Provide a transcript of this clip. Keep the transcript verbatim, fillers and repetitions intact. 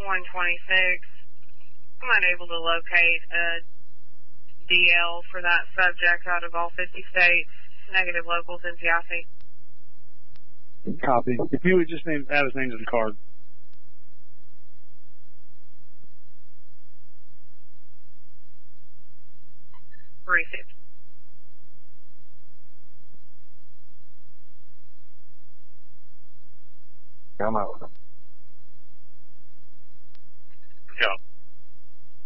one twenty-six. I'm unable to locate a D L for that subject out of all fifty states. Negative locals in Piaffe. Copy. If you would just name, add his name to the card. Received. Come out. Go.